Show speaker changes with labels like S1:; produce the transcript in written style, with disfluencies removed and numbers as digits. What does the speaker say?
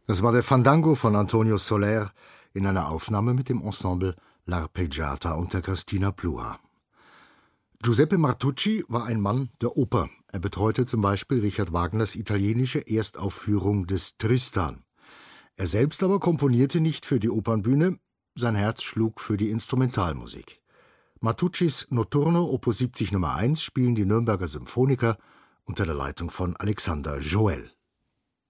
S1: Das war der Fandango von Antonio Soler in einer Aufnahme mit dem Ensemble L'Arpeggiata unter Cristina Plura. Giuseppe Martucci war ein Mann der Oper. Er betreute zum Beispiel Richard Wagners italienische Erstaufführung des Tristan. Er selbst aber komponierte nicht für die Opernbühne, sein Herz schlug für die Instrumentalmusik. Martuccis Notturno Opus 70 Nummer 1 spielen die Nürnberger Symphoniker unter der Leitung von Alexander Joel.